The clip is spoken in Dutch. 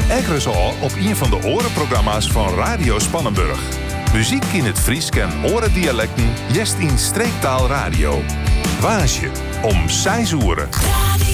Ekkeres al op een van de orenprogramma's van Radio Spannenburg. Muziek in het Fries en orendialecten, jest in streektaal radio. Waasje om 6 uur.